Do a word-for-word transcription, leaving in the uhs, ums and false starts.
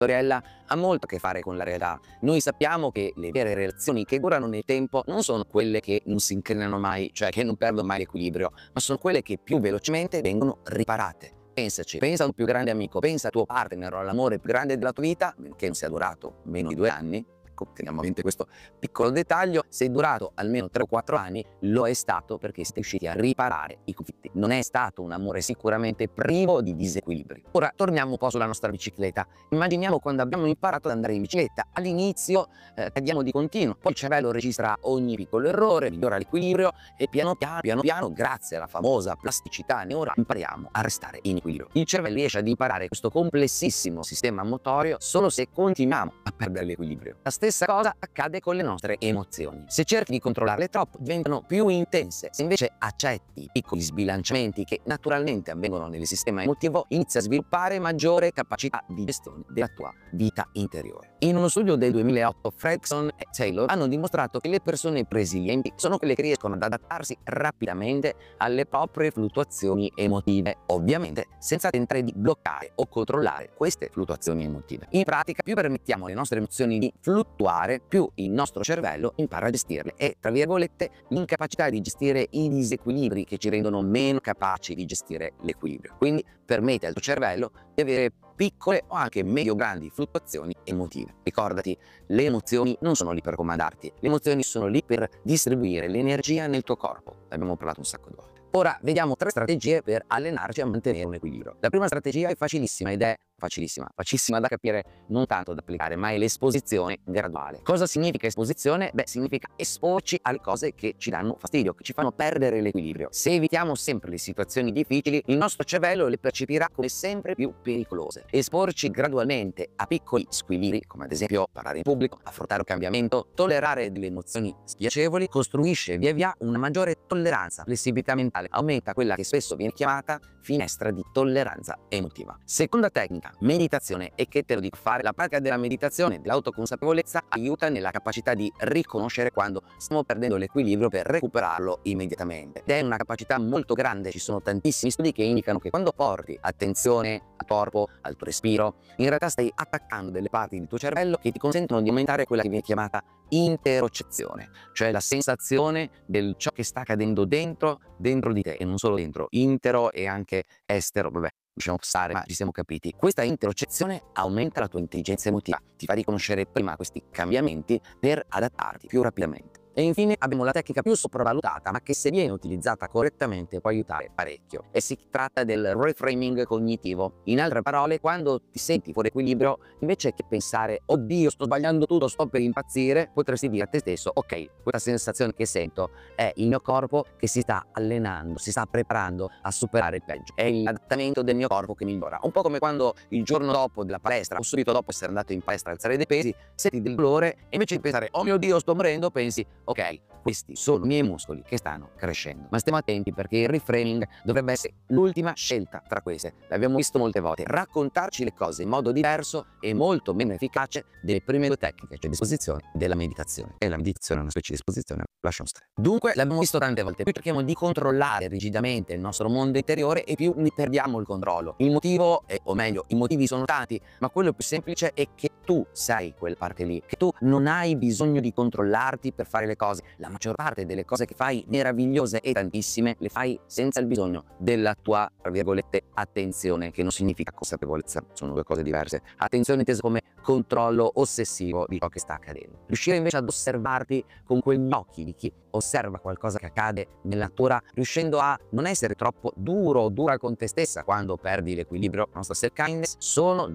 storiella ha molto a che fare con la realtà. Noi sappiamo che le vere relazioni che durano nel tempo non sono quelle che non si incrinano mai, cioè che non perdono mai l'equilibrio, ma sono quelle che più velocemente vengono riparate. Pensaci, pensa al più grande amico, pensa al tuo partner o all'amore più grande della tua vita, che non sia durato meno di due anni. Teniamo a mente questo piccolo dettaglio: se è durato almeno tre o quattro anni, lo è stato perché siete riusciti a riparare i conflitti. Non è stato un amore sicuramente privo di disequilibri. Ora torniamo un po' sulla nostra bicicletta. Immaginiamo quando abbiamo imparato ad andare in bicicletta. All'inizio eh, cadiamo di continuo, poi il cervello registra ogni piccolo errore, migliora l'equilibrio e piano piano, piano piano, grazie alla famosa plasticità neurale, impariamo a restare in equilibrio. Il cervello riesce ad imparare questo complessissimo sistema motorio solo se continuiamo a perdere l'equilibrio. La stessa Stessa cosa accade con le nostre emozioni. Se cerchi di controllarle troppo, diventano più intense. Se invece accetti i piccoli sbilanciamenti che naturalmente avvengono nel sistema emotivo, inizi a sviluppare maggiore capacità di gestione della tua vita interiore. In uno studio del duemilaotto, Fredrickson e Taylor hanno dimostrato che le persone resilienti sono quelle che riescono ad adattarsi rapidamente alle proprie fluttuazioni emotive, ovviamente senza tentare di bloccare o controllare queste fluttuazioni emotive. In pratica, più permettiamo alle nostre emozioni di fluttuare, più il nostro cervello impara a gestirle e, tra virgolette, l'incapacità di gestire i disequilibri che ci rendono meno capaci di gestire l'equilibrio. Quindi permette al tuo cervello di avere piccole o anche medio-grandi fluttuazioni emotive. Ricordati, le emozioni non sono lì per comandarti, le emozioni sono lì per distribuire l'energia nel tuo corpo. Ne abbiamo parlato un sacco di volte. Ora vediamo tre strategie per allenarci a mantenere un equilibrio. La prima strategia è facilissima ed è facilissima, facilissima da capire, non tanto da applicare, ma è l'esposizione graduale. Cosa significa esposizione? Beh, significa esporci alle cose che ci danno fastidio, che ci fanno perdere l'equilibrio. Se evitiamo sempre le situazioni difficili, il nostro cervello le percepirà come sempre più pericolose. Esporci gradualmente a piccoli squilibri, come ad esempio parlare in pubblico, affrontare un cambiamento, tollerare delle emozioni spiacevoli, costruisce via via una maggiore tolleranza, flessibilità mentale, aumenta quella che spesso viene chiamata finestra di tolleranza emotiva. Seconda tecnica, meditazione. E che te lo dico fare? La pratica della meditazione, dell'autoconsapevolezza, aiuta nella capacità di riconoscere quando stiamo perdendo l'equilibrio per recuperarlo immediatamente. Ed è una capacità molto grande, ci sono tantissimi studi che indicano che quando porti attenzione al corpo, al tuo respiro, in realtà stai attaccando delle parti del tuo cervello che ti consentono di aumentare quella che viene chiamata interocezione, cioè la sensazione del ciò che sta accadendo dentro, dentro di te, e non solo dentro, intero e anche estero, vabbè, lasciamo passare, ma ci siamo capiti. Questa interocezione aumenta la tua intelligenza emotiva, ti fa riconoscere prima questi cambiamenti per adattarti più rapidamente. E infine abbiamo la tecnica più sopravvalutata, ma che se viene utilizzata correttamente può aiutare parecchio, e si tratta del reframing cognitivo. In altre parole, quando ti senti fuori equilibrio, invece che pensare oddio sto sbagliando tutto, sto per impazzire, potresti dire a te stesso ok, questa sensazione che sento è il mio corpo che si sta allenando, si sta preparando a superare il peggio, è l'adattamento del mio corpo che migliora. Un po' come quando il giorno dopo della palestra o subito dopo essere andato in palestra a alzare dei pesi senti del dolore e invece di pensare oh mio Dio sto morendo, pensi ok, questi sono i miei muscoli che stanno crescendo. Ma stiamo attenti, perché il reframing dovrebbe essere l'ultima scelta tra queste. L'abbiamo visto molte volte. Raccontarci le cose in modo diverso è molto meno efficace delle prime due tecniche, cioè disposizione della meditazione. E la meditazione è una specie di disposizione, lasciamo stare. Dunque, l'abbiamo visto tante volte, più cerchiamo di controllare rigidamente il nostro mondo interiore e più ne perdiamo il controllo. Il motivo, è, o meglio, i motivi sono tanti, ma quello più semplice è che tu sei quella parte lì, che tu non hai bisogno di controllarti per fare le cose. La maggior parte delle cose che fai, meravigliose e tantissime, le fai senza il bisogno della tua, tra virgolette, attenzione, che non significa consapevolezza, sono due cose diverse. Attenzione intesa come controllo ossessivo di ciò che sta accadendo. Riuscire invece ad osservarti con quegli occhi di chi osserva qualcosa che accade nella natura, riuscendo a non essere troppo duro o dura con te stessa quando perdi l'equilibrio, la nostra self-kindness, sono